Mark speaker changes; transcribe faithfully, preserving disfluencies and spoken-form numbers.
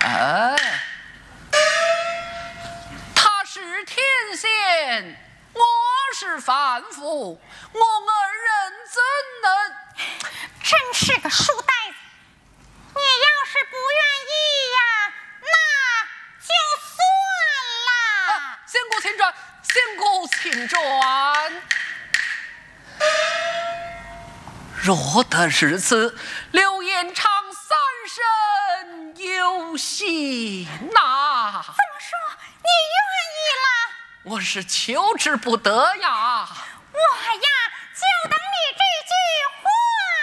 Speaker 1: 哎，他是天仙，我是凡夫，我二人怎能？
Speaker 2: 真是个书呆子！你要是不愿意呀，那就算了。
Speaker 1: 啊、仙姑请转，仙姑请转。若得如此，刘延昌三生有幸呐。
Speaker 2: 怎么说？你愿意了？
Speaker 1: 我是求之不得呀。
Speaker 2: 我呀，就得